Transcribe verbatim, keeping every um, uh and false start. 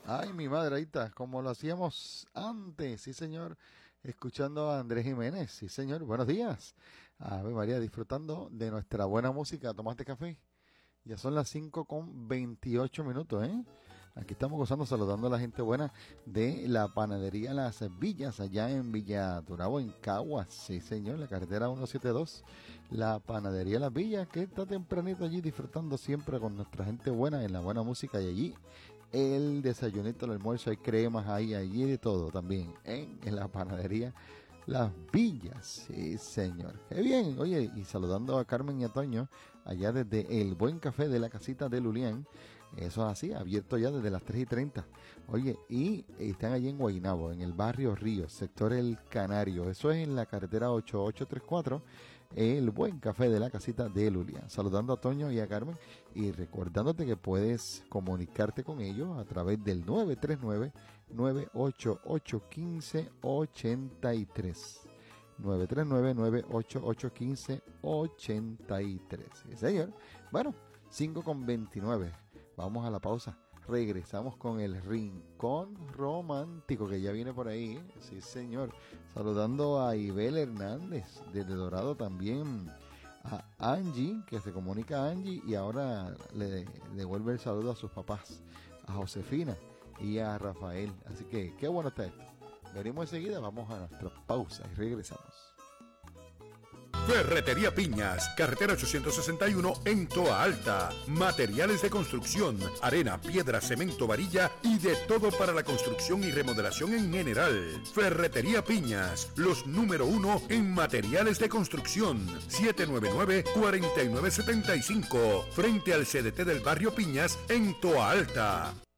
Ay, mi madre, ahí está, como lo hacíamos antes, sí señor, escuchando a Andrés Jiménez, sí señor, buenos días. Ave María, disfrutando de nuestra buena música, ¿tomaste café? Ya son las cinco con veintiocho minutos, ¿eh? Aquí estamos gozando, saludando a la gente buena de la panadería Las Villas, allá en Villa Turabo, en Caguas. Sí, señor, la carretera ciento setenta y dos. La panadería Las Villas, que está tempranito allí disfrutando siempre con nuestra gente buena, en la buena música. Y allí el desayunito, el almuerzo, hay cremas, hay allí de todo también, ¿eh? En la panadería Las Villas, sí señor. Qué bien, oye, y saludando a Carmen y a Toño, allá desde el Buen Café de la Casita de Lulián. Eso es así, abierto ya desde las tres y treinta. Oye, y están allí en Guaynabo, en el barrio Ríos, sector El Canario. Eso es en la carretera ocho ocho tres cuatro, el Buen Café de la Casita de Lulián. Saludando a Toño y a Carmen y recordándote que puedes comunicarte con ellos a través del nueve tres nueve, nueve ocho ocho, uno cinco ocho tres. nueve tres nueve, nueve ocho ocho, uno cinco ocho tres. Sí, señor. Bueno, cinco con veintinueve. Vamos a la pausa. Regresamos con el Rincón Romántico que ya viene por ahí, ¿eh? Sí, señor. Saludando a Ibel Hernández desde Dorado, también a Angie, que se comunica a Angie y ahora le devuelve el saludo a sus papás, a Josefina y a Rafael. Así que qué bueno está esto. Venimos enseguida, vamos a nuestra pausa y regresamos. Ferretería Piñas, carretera ochocientos sesenta y uno en Toa Alta. Materiales de construcción, arena, piedra, cemento, varilla y de todo para la construcción y remodelación en general. Ferretería Piñas, los número uno en materiales de construcción. siete nueve nueve, cuatro nueve siete cinco, frente al C D T del barrio Piñas en Toa Alta.